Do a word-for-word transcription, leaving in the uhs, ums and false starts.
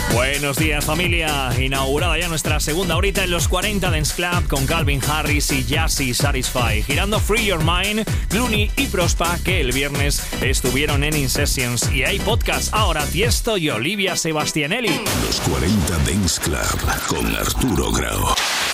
Buenos días, familia. Inaugurada ya nuestra segunda horita en los cuarenta Dance Club con Calvin Harris y Jazzy Satisfy, girando Free Your Mind, Clooney y Prospa, que el viernes estuvieron en In Sessions. Y hay podcast ahora, Tiesto y Olivia Sebastianelli. Los cuarenta Dance Club con Arturo Grau.